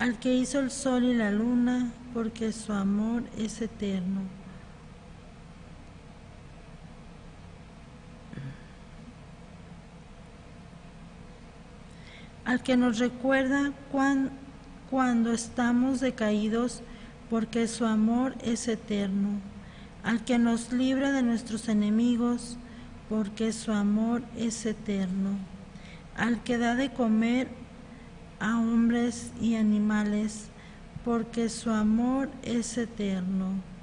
al que hizo el sol y la luna, porque su amor es eterno. Al que nos recuerda cuando estamos decaídos, porque su amor es eterno. Al que nos libra de nuestros enemigos, porque su amor es eterno. Al que da de comer a hombres y animales, porque su amor es eterno.